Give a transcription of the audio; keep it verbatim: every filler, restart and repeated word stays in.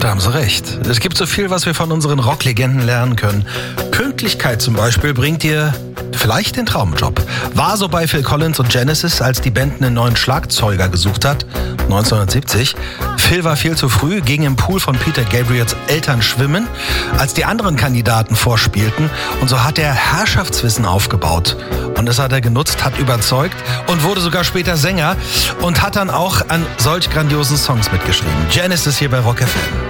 Da haben Sie recht. Es gibt so viel, was wir von unseren Rocklegenden lernen können. Pünktlichkeit zum Beispiel bringt dir vielleicht den Traumjob. War so bei Phil Collins und Genesis, als die Band einen neuen Schlagzeuger gesucht hat, neunzehnhundertsiebzig. Phil war viel zu früh, ging im Pool von Peter Gabriels Eltern schwimmen, als die anderen Kandidaten vorspielten. Und so hat er Herrschaftswissen aufgebaut. Und das hat er genutzt, hat überzeugt und wurde sogar später Sänger und hat dann auch an solch grandiosen Songs mitgeschrieben. Genesis hier bei Rock F M.